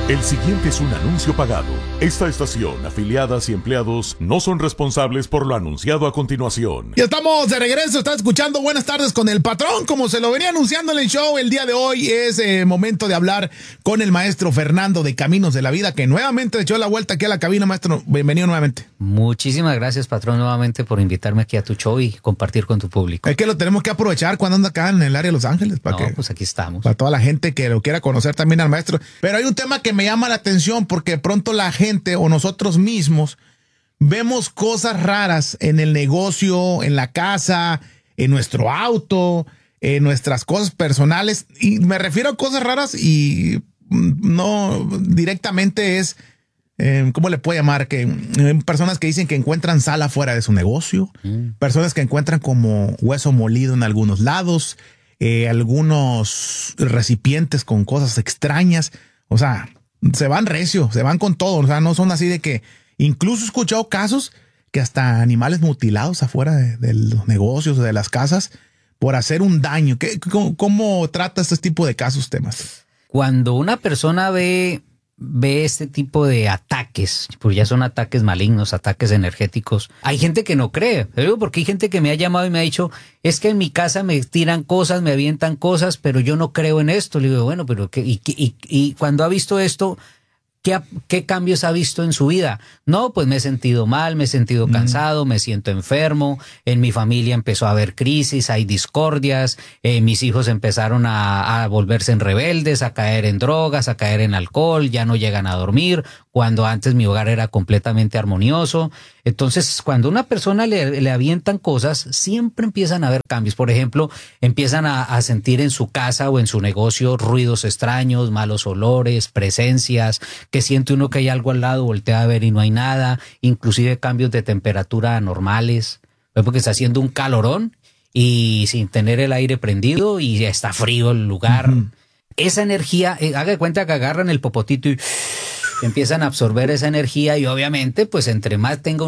El siguiente es un anuncio pagado. Esta estación, afiliadas y empleados no son responsables por lo anunciado a continuación. Ya estamos de regreso, está escuchando Buenas Tardes con el Patrón. Como se lo venía anunciando en el show, el día de hoy es momento de hablar con el maestro Fernando de Caminos de la Vida, que nuevamente echó la vuelta aquí a la cabina. Maestro, bienvenido nuevamente. Muchísimas gracias, Patrón, nuevamente por invitarme aquí a tu show y compartir con tu público. Es que lo tenemos que aprovechar cuando anda acá en el área de Los Ángeles. Pues aquí estamos. Para toda la gente que lo quiera conocer también al maestro. Pero hay un tema que me llama la atención porque de pronto la gente o nosotros mismos vemos cosas raras en el negocio, en la casa, en nuestro auto, en nuestras cosas personales. Y me refiero a cosas raras y no directamente es, ¿cómo le puedo llamar? Que personas que dicen que encuentran sal afuera de su negocio, personas que encuentran como hueso molido en algunos lados, algunos recipientes con cosas extrañas. O sea, se van recio, se van con todo. O sea, no son así de que... Incluso he escuchado casos que hasta animales mutilados afuera de los negocios, de las casas, por hacer un daño. ¿Cómo trata este tipo de casos, temas? Cuando una persona ve este tipo de ataques, porque ya son ataques malignos, ataques energéticos, hay gente que no cree, porque hay gente que me ha llamado y me ha dicho, es que en mi casa me tiran cosas, me avientan cosas, pero yo no creo en esto. Le digo, bueno, pero y cuando ha visto esto, ¿qué cambios ha visto en su vida? No, pues me he sentido mal, me he sentido cansado, me siento enfermo, en mi familia empezó a haber crisis, hay discordias, mis hijos empezaron a volverse rebeldes, a caer en drogas, a caer en alcohol, ya no llegan a dormir, cuando antes mi hogar era completamente armonioso. Entonces, cuando a una persona le avientan cosas, siempre empiezan a haber cambios. Por ejemplo, empiezan a sentir en su casa o en su negocio ruidos extraños, malos olores, presencias, que siente uno que hay algo al lado, voltea a ver y no hay nada, inclusive cambios de temperatura anormales, porque está haciendo un calorón y sin tener el aire prendido y ya está frío el lugar. Esa energía, haga de cuenta que agarran el popotito y empiezan a absorber esa energía y obviamente pues entre más tenga